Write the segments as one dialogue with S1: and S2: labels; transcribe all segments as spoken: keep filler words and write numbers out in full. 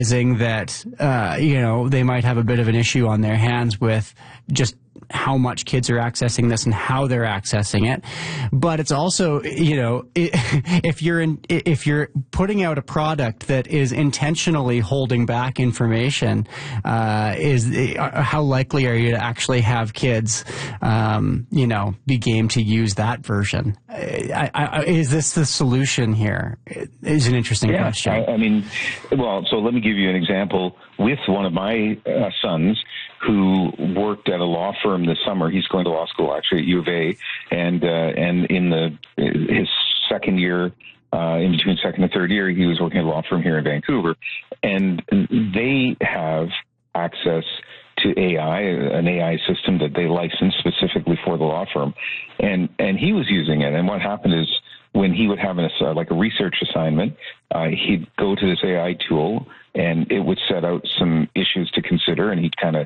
S1: that, uh, you know, they might have a bit of an issue on their hands with just how much kids are accessing this and how they're accessing it. But it's also, you know, if you're in, if you're putting out a product that is intentionally holding back information, uh, is how likely are you to actually have kids, um, you know, be game to use that version? I, I, is this the solution here? Is an interesting
S2: yeah,
S1: question.
S2: I, I mean, well, so let me give you an example with one of my uh, sons who worked at a law firm this summer. He's going to law school actually at U of A, and uh, and in the his second year, uh, in between second and third year, he was working at a law firm here in Vancouver, and they have access to A I, an A I system that they licensed specifically for the law firm, and and he was using it. And what happened is, when he would have an, uh, like a research assignment, uh, he'd go to this A I tool, and it would set out some issues to consider, and he'd kind of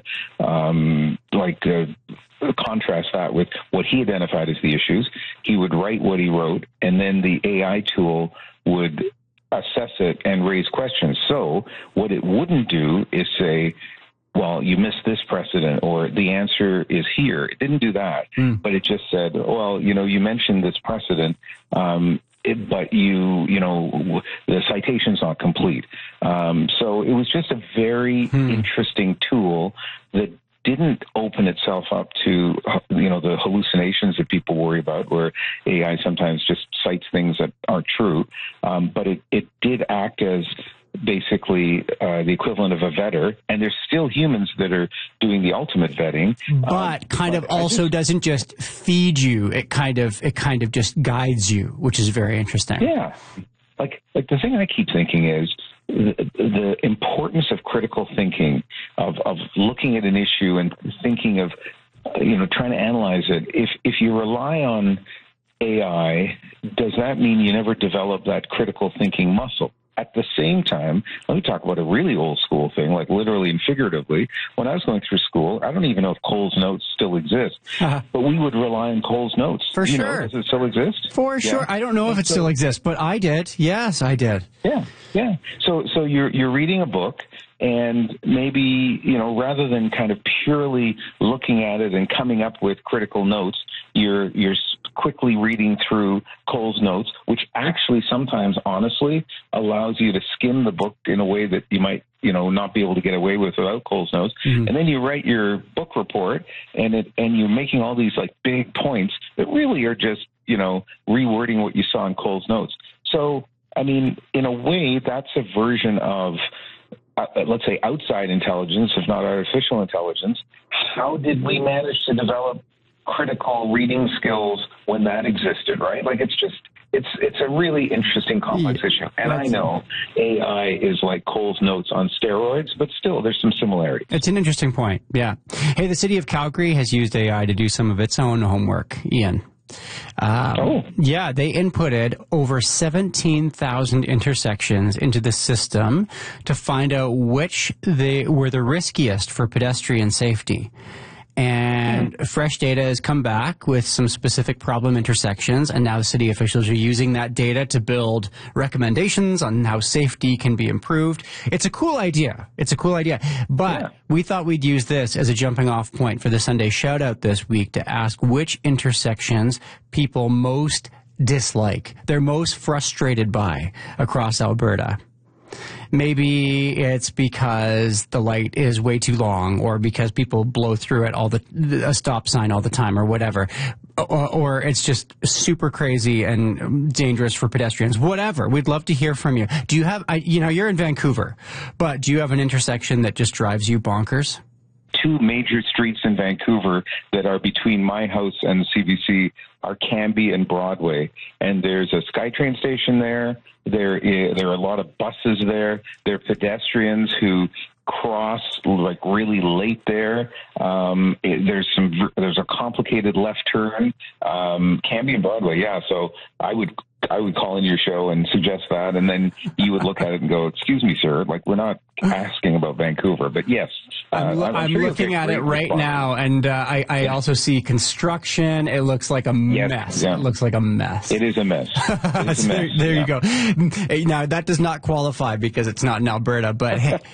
S2: um, like uh, contrast that with what he identified as the issues. He would write what he wrote, and then the A I tool would assess it and raise questions. So what it wouldn't do is say, well, you missed this precedent, or the answer is here. It didn't do that, mm. but it just said, well, you know, you mentioned this precedent, um, it, but you, you know, the citation's not complete. Um, so it was just a very mm. interesting tool that didn't open itself up to, you know, the hallucinations that people worry about, where A I sometimes just cites things that aren't true. Um, but it, it did act as basically uh, the equivalent of a vetter, and there's still humans that are doing the ultimate vetting.
S1: But um, kind but of also just, doesn't just feed you; it kind of it kind of just guides you, which is very interesting.
S2: Yeah, like like the thing I keep thinking is the, the importance of critical thinking, of of looking at an issue and thinking of, you know, trying to analyze it. If if you rely on A I, does that mean you never develop that critical thinking muscle? At the same time, let me talk about a really old school thing, like literally and figuratively. When I was going through school, I don't even know if Cole's Notes still exist, uh-huh. but we would rely on Cole's Notes.
S1: For
S2: you
S1: sure.
S2: Know, does it still exist?
S1: For yeah. sure. I don't know if it so, still exists, but I did. Yes, I did.
S2: Yeah, yeah. So, so you're you're reading a book, and maybe, you know, rather than kind of purely looking at it and coming up with critical notes, you're you're quickly reading through Cole's Notes, which actually sometimes, honestly, allows you to skim the book in a way that you might, you know, not be able to get away with without Cole's Notes. Mm-hmm. And then you write your book report, and it and you're making all these like big points that really are just, you know, rewording what you saw in Cole's Notes. So, I mean, in a way, that's a version of, uh, let's say, outside intelligence, if not artificial intelligence. How did we manage to develop critical reading skills when that existed, right? Like, it's just, it's it's a really interesting, complex yeah, issue. And I know A I is like Cole's Notes on steroids, but still, there's some similarities.
S1: It's an interesting point, yeah. Hey, the city of Calgary has used A I to do some of its own homework, Ian. Um, oh. Yeah, they inputted over seventeen thousand intersections into the system to find out which they were the riskiest for pedestrian safety. And fresh data has come back with some specific problem intersections, and now the city officials are using that data to build recommendations on how safety can be improved. It's a cool idea. It's a cool idea. But yeah. we thought we'd use this as a jumping off point for the Sunday shout out this week to ask which intersections people most dislike, they're most frustrated by across Alberta. Maybe it's because the light is way too long, or because people blow through it all the a stop sign all the time, or whatever, or, or it's just super crazy and dangerous for pedestrians. Whatever. We'd love to hear from you. Do you have? I, you know, you're in Vancouver, but do you have an intersection that just drives you bonkers?
S2: Two major streets in Vancouver that are between my house and the C B C are Cambie and Broadway, and there's a SkyTrain station there. There, is, there are a lot of buses there. There are pedestrians who cross like really late there. Um, it, there's some there's a complicated left turn. Um, Cambie and Broadway, yeah. So I would I would call in your show and suggest that, and then you would look at it and go, "Excuse me, sir. Like, we're not asking about Vancouver, but yes." Uh,
S1: I'm, lo-
S2: I'm,
S1: I'm
S2: sure
S1: looking at it right
S2: response.
S1: now, and uh, I, I
S2: yeah.
S1: also see construction. It looks like a
S2: yes,
S1: mess.
S2: Yeah.
S1: It looks like a mess.
S2: It is a mess. It is a mess.
S1: there
S2: yeah.
S1: you go. Now, that does not qualify because it's not in Alberta, but hey,